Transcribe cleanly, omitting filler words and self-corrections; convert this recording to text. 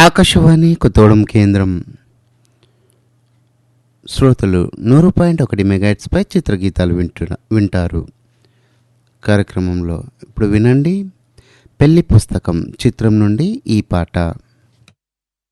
ఆకాశవాణి కొత్తగూడెం కేంద్రం. శ్రోతలు 100.1 మెగాహెర్ట్జ్పై చిత్రగీతాలు వింటారు. కార్యక్రమంలో ఇప్పుడు వినండి, పెళ్లి పుస్తకం చిత్రం నుండి ఈ పాట.